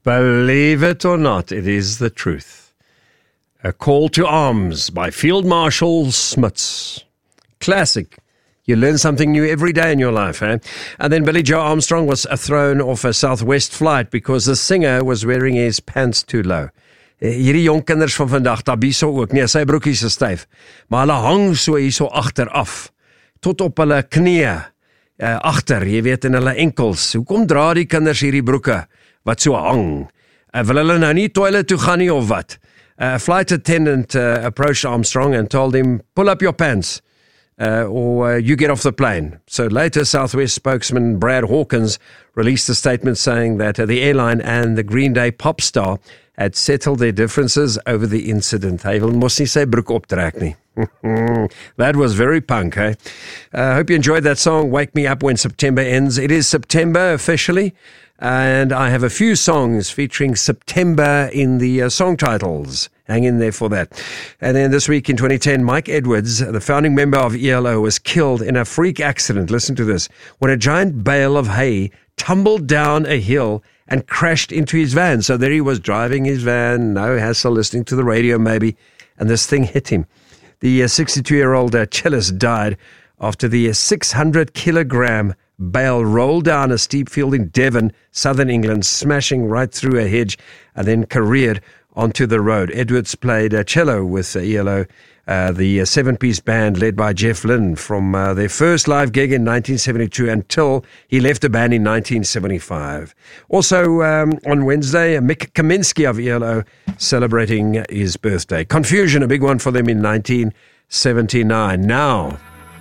Believe it or not, it is the truth. A Call to Arms by Field Marshal Smuts. Classic. You learn something new every day in your life, eh? And then Billy Joe Armstrong was thrown off a Southwest flight because the singer was wearing his pants too low. Hierdie jong kinders van vandag, Tabiso ook, nee, sy broekies is styf, maar hulle hang so hier so agteraf, tot op hulle knieë, agter, jy weet, in hulle enkels. Hoekom dra die kinders hierdie broeke wat so hang? Wil hulle nou nie toilet toe gaan nie of wat? A flight attendant approached Armstrong and told him, pull up your pants, or you get off the plane. So later, Southwest spokesman Brad Hawkins released a statement saying that the airline and the Green Day pop star had settled their differences over the incident. Hy wil mos nie sy broek optrek nie. That was very punk, eh? I hope you enjoyed that song, Wake Me Up When September Ends. It is September officially, and I have a few songs featuring September in the song titles. Hang in there for that. And then this week in 2010, Mike Edwards, the founding member of ELO, was killed in a freak accident. Listen to this. When a giant bale of hay tumbled down a hill and crashed into his van. So there he was driving his van, no hassle, listening to the radio maybe, and this thing hit him. The 62-year-old cellist died after the 600-kilogram bale rolled down a steep field in Devon, southern England, smashing right through a hedge and then careered onto the road. Edwards played cello with ELO, the seven-piece band led by Jeff Lynne from their first live gig in 1972 until he left the band in 1975. Also on Wednesday, Mick Kaminsky of ELO celebrating his birthday. Confusion, a big one for them in 1979. Now,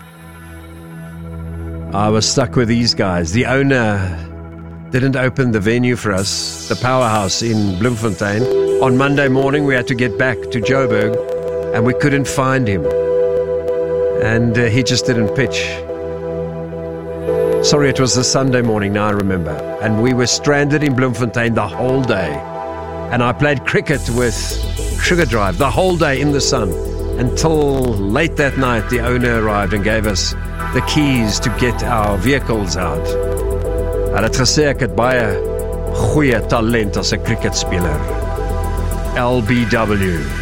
I was stuck with these guys. The owner didn't open the venue for us, the Powerhouse in Bloemfontein. On Monday morning, we had to get back to Joburg, and we couldn't find him. And he just didn't pitch. Sorry, it was the Sunday morning, now I remember. And we were stranded in Bloemfontein the whole day. And I played cricket with Sugar Drive the whole day in the sun. Until late that night, the owner arrived and gave us the keys to get our vehicles out. Hy het gesê ek het baie goeie talent as 'n cricketspeler. LBW.